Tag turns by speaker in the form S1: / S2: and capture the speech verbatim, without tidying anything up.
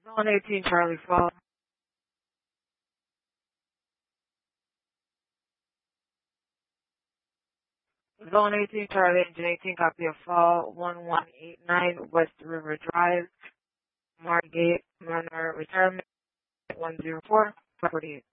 S1: Zone eighteen, Charlie Fall. Zone eighteen, Charlie Engine eighteen, copy of Fall, one one eight nine West River Drive, Margate Manor, Retirement, one zero four, property.